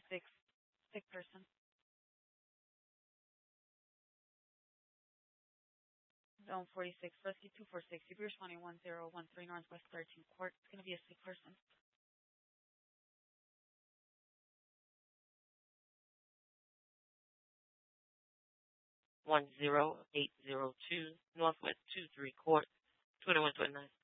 146, sick person. Zone 46, Rescue 246, if you're responding 1013 Northwest 13th Court, it's going to be a sick person. 10802 Northwest 23 Court, 2129.